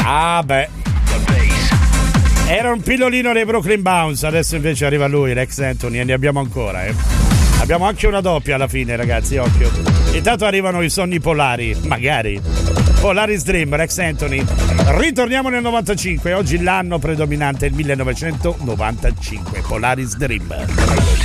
Ah beh, era un pillolino dei Brooklyn Bounce, adesso invece arriva lui, Rex Anthony, e ne abbiamo ancora, Abbiamo anche una doppia alla fine, ragazzi, occhio. Intanto arrivano i sogni polari, magari. Polaris Dream, Rex Anthony. Ritorniamo nel 95, oggi l'anno predominante è il 1995, Polaris Dream.